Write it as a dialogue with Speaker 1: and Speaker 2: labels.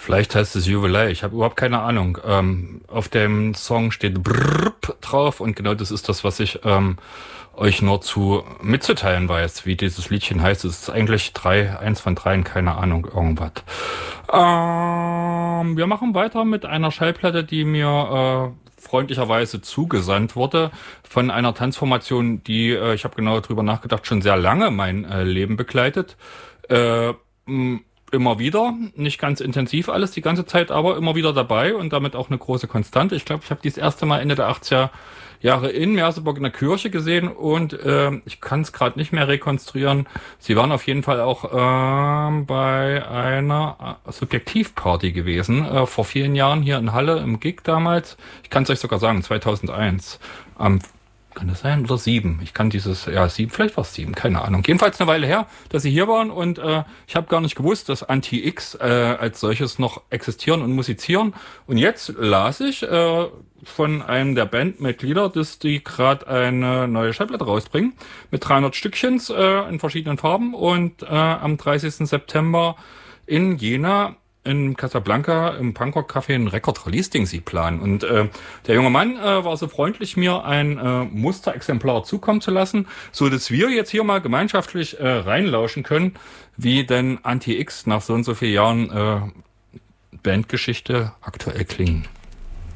Speaker 1: Vielleicht heißt es Juwelei, ich habe überhaupt keine Ahnung. Auf dem Song steht Brrrp drauf und genau das ist das, was ich euch nur mitzuteilen weiß, wie dieses Liedchen heißt. Es ist eigentlich eins von dreien, keine Ahnung, irgendwas. Wir machen weiter mit einer Schallplatte, die mir freundlicherweise zugesandt wurde von einer Tanzformation, die, ich habe genau drüber nachgedacht, schon sehr lange mein Leben begleitet. Immer wieder, nicht ganz intensiv alles die ganze Zeit, aber immer wieder dabei und damit auch eine große Konstante. Ich glaube, ich habe die das erste Mal Ende der 80er Jahre in Merseburg in der Kirche gesehen und ich kann es gerade nicht mehr rekonstruieren. Sie waren auf jeden Fall auch bei einer Subjektivparty gewesen, vor vielen Jahren hier in Halle im Gig damals. Ich kann es euch sogar sagen, 2001. Kann das sein? Oder 7? Ich kann 7, vielleicht war es 7, keine Ahnung. Jedenfalls eine Weile her, dass sie hier waren und ich habe gar nicht gewusst, dass Anti-X als solches noch existieren und musizieren. Und jetzt las ich von einem der Bandmitglieder, dass die gerade eine neue Schallplatte rausbringen mit 300 Stückchens in verschiedenen Farben und am 30. September in Jena in Casablanca im Punkrock-Café ein Record-Release-Ding sie planen. Und der junge Mann war so freundlich, mir ein Musterexemplar zukommen zu lassen, so dass wir jetzt hier mal gemeinschaftlich reinlauschen können, wie denn Anti-X nach so und so vielen Jahren Bandgeschichte aktuell klingen.